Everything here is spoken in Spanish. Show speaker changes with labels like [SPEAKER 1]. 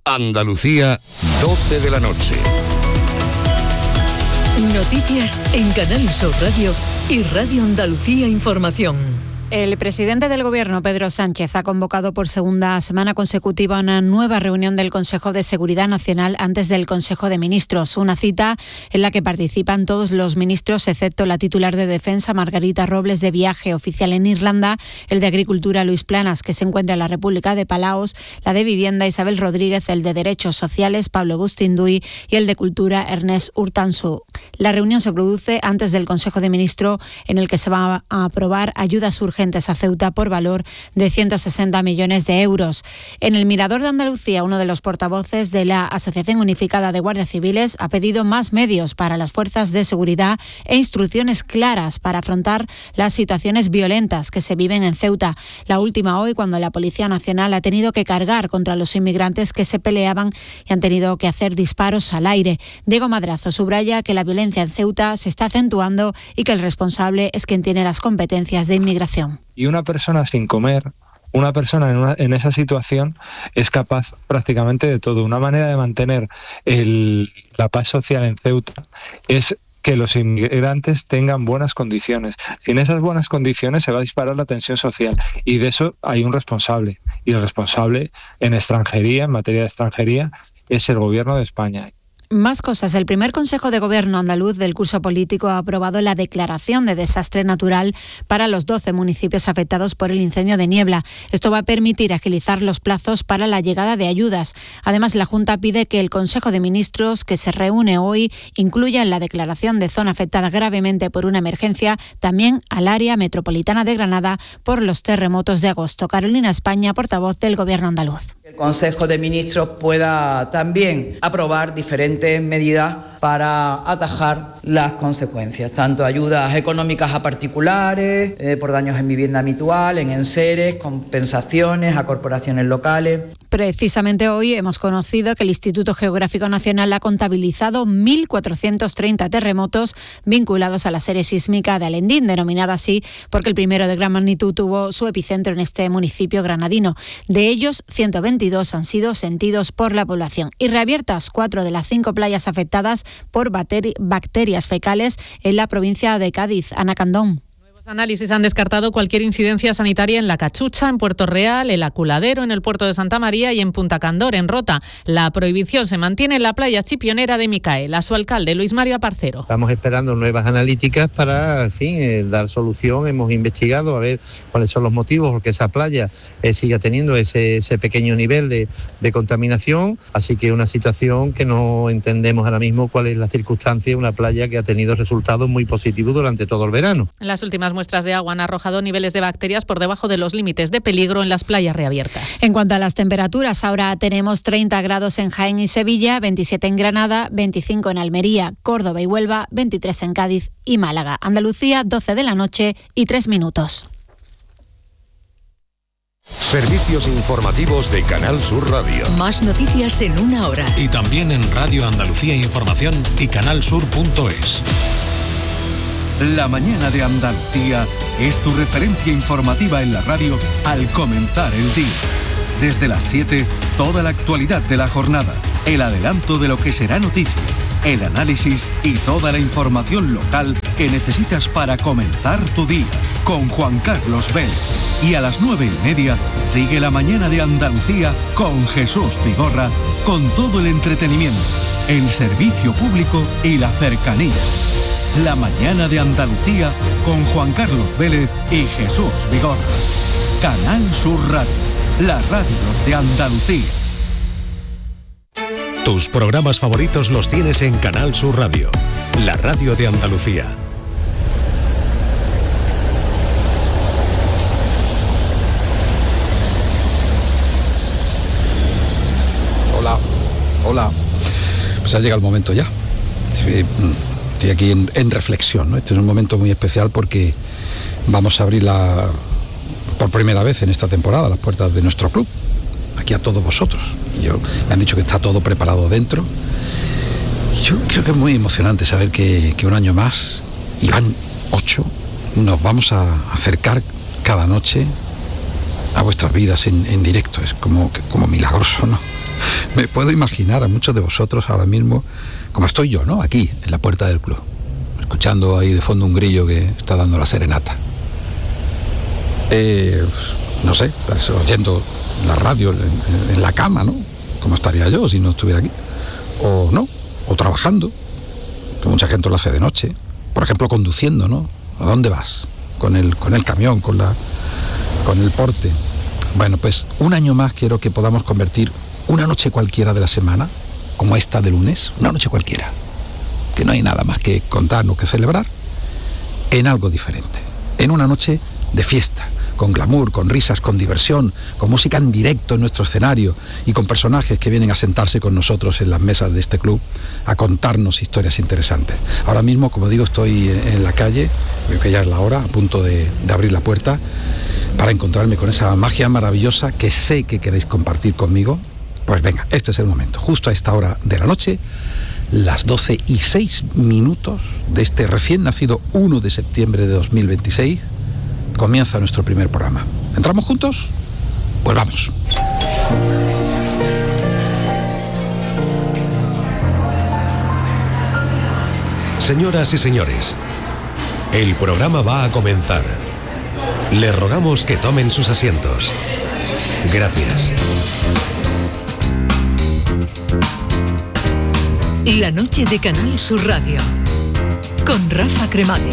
[SPEAKER 1] Andalucía, 12 de la noche.
[SPEAKER 2] Noticias en Canal Sur Radio y Radio Andalucía Información.
[SPEAKER 3] El presidente del Gobierno, Pedro Sánchez, ha convocado por segunda semana consecutiva una nueva reunión del Consejo de Seguridad Nacional antes del Consejo de Ministros. Una cita en la que participan todos los ministros, excepto la titular de Defensa, Margarita Robles, de viaje oficial en Irlanda, el de Agricultura, Luis Planas, que se encuentra en la República de Palaos, la de Vivienda, Isabel Rodríguez, el de Derechos Sociales, Pablo Bustinduy, y el de Cultura, Ernest Urtansú. La reunión se produce antes del Consejo de Ministros, en el que se va a aprobar ayudas urgentes a Ceuta por valor de 160 millones de euros. En el Mirador de Andalucía, uno de los portavoces de la Asociación Unificada de Guardias Civiles ha pedido más medios para las fuerzas de seguridad e instrucciones claras para afrontar las situaciones violentas que se viven en Ceuta. La última hoy, cuando la Policía Nacional ha tenido que cargar contra los inmigrantes que se peleaban y han tenido que hacer disparos al aire. Diego Madrazo subraya que la violencia en Ceuta se está acentuando y que el responsable es quien tiene las competencias de inmigración.
[SPEAKER 4] Y una persona sin comer, una persona en esa situación es capaz prácticamente de todo. Una manera de mantener la paz social en Ceuta es que los inmigrantes tengan buenas condiciones. Sin esas buenas condiciones se va a disparar la tensión social y de eso hay un responsable. Y el responsable en extranjería, en materia de extranjería, es el Gobierno de España.
[SPEAKER 3] Más cosas. El primer Consejo de Gobierno andaluz del curso político ha aprobado la declaración de desastre natural para los 12 municipios afectados por el incendio de Niebla. Esto va a permitir agilizar los plazos para la llegada de ayudas. Además, la Junta pide que el Consejo de Ministros, que se reúne hoy, incluya en la declaración de zona afectada gravemente por una emergencia también al área metropolitana de Granada por los terremotos de agosto. Carolina España, portavoz del Gobierno andaluz.
[SPEAKER 5] El Consejo de Ministros pueda también aprobar diferentes medidas para atajar las consecuencias, tanto ayudas económicas a particulares, por daños en vivienda habitual, en enseres, compensaciones a corporaciones locales.
[SPEAKER 3] Precisamente hoy hemos conocido que el Instituto Geográfico Nacional ha contabilizado 1.430 terremotos vinculados a la serie sísmica de Alendín, denominada así porque el primero de gran magnitud tuvo su epicentro en este municipio granadino. De ellos, 122 han sido sentidos por la población y reabiertas 4 de las 5 playas afectadas por bacterias fecales en la provincia de Cádiz. Ana Candón.
[SPEAKER 6] Análisis han descartado cualquier incidencia sanitaria en La Cachucha, en Puerto Real, el Aculadero, en el puerto de Santa María y en Punta Candor, en Rota. La prohibición se mantiene en la playa chipionera de Micaela. Su alcalde, Luis Mario Aparcero.
[SPEAKER 7] Estamos esperando nuevas analíticas para, en fin, dar solución. Hemos investigado a ver cuáles son los motivos porque esa playa siga teniendo ese pequeño nivel de contaminación. Así que una situación que no entendemos ahora mismo cuál es la circunstancia de una playa que ha tenido resultados muy positivos durante todo el verano.
[SPEAKER 6] Las últimas muestras de agua han arrojado niveles de bacterias por debajo de los límites de peligro en las playas reabiertas.
[SPEAKER 3] En cuanto a las temperaturas, ahora tenemos 30 grados en Jaén y Sevilla, 27 en Granada, 25 en Almería, Córdoba y Huelva, 23 en Cádiz y Málaga. Andalucía, 12 de la noche y 3 minutos.
[SPEAKER 1] Servicios informativos de Canal Sur Radio.
[SPEAKER 2] Más noticias en una hora.
[SPEAKER 8] Y también en Radio Andalucía Información y canalsur.es.
[SPEAKER 9] La mañana de Andalucía es tu referencia informativa en la radio al comenzar el día. Desde las 7, toda la actualidad de la jornada, el adelanto de lo que será noticia, el análisis y toda la información local que necesitas para comenzar tu día. Con Juan Carlos Vélez. Y a las 9:30 sigue la mañana de Andalucía con Jesús Vigorra, con todo el entretenimiento, el servicio público y la cercanía. La mañana de Andalucía con Juan Carlos Vélez y Jesús Vigorra. Canal Sur Radio, la radio de Andalucía.
[SPEAKER 8] Tus programas favoritos los tienes en Canal Sur Radio, la radio de Andalucía.
[SPEAKER 10] Hola. Pues ha llegado el momento ya. Estoy aquí en reflexión, ¿no? Este es un momento muy especial porque vamos a abrir por primera vez en esta temporada las puertas de nuestro club, aquí a todos vosotros. Me han dicho que está todo preparado dentro. Yo creo que es muy emocionante saber que un año más, y van 8, nos vamos a acercar cada noche a vuestras vidas en directo. Es como milagroso, ¿no? Me puedo imaginar a muchos de vosotros ahora mismo, como estoy yo, ¿no? Aquí, en la puerta del club, escuchando ahí de fondo un grillo que está dando la serenata. No sé, estás oyendo la radio en la cama, ¿no? ¿Cómo estaría yo si no estuviera aquí? O no, o trabajando, que mucha gente lo hace de noche. Por ejemplo, conduciendo, ¿no? ¿A dónde vas? Con el camión, con el porte. Bueno, pues un año más quiero que podamos convertir una noche cualquiera de la semana, como esta de lunes, una noche cualquiera, que no hay nada más que contarnos, que celebrar, en algo diferente. En una noche de fiesta, con glamour, con risas, con diversión, con música en directo en nuestro escenario y con personajes que vienen a sentarse con nosotros en las mesas de este club a contarnos historias interesantes. Ahora mismo, como digo, estoy en la calle, creo que ya es la hora, a punto de abrir la puerta para encontrarme con esa magia maravillosa que sé que queréis compartir conmigo. Pues venga, este es el momento, justo a esta hora de la noche, las 12:06 de este recién nacido 1 de septiembre de 2026, comienza nuestro primer programa. ¿Entramos juntos? Pues vamos.
[SPEAKER 8] Señoras y señores, el programa va a comenzar. Les rogamos que tomen sus asientos. Gracias.
[SPEAKER 2] La noche de Canal Sur Radio con Rafa Cremades.